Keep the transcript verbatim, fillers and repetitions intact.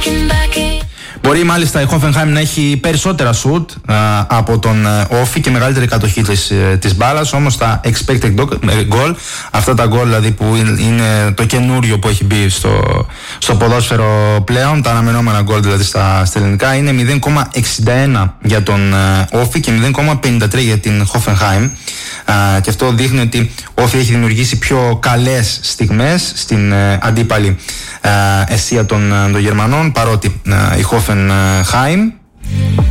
Μπορεί μάλιστα η Hoffenheim να έχει περισσότερα σουτ α, από τον Όφι και μεγαλύτερη κατοχή της, της μπάλας, όμως τα expected goal, αυτά τα goal δηλαδή που είναι το καινούριο που έχει μπει στο, στο ποδόσφαιρο πλέον, τα αναμενόμενα goal δηλαδή στα, στα ελληνικά, είναι μηδέν κόμμα εξήντα ένα για τον Όφι και μηδέν κόμμα πενήντα τρία για την Hoffenheim. Α, και αυτό δείχνει ότι ο Όφι έχει δημιουργήσει πιο καλές στιγμές στην ε, αντίπαλη ε, αιστεία των, των Γερμανών, παρότι ε, η Hoffenheim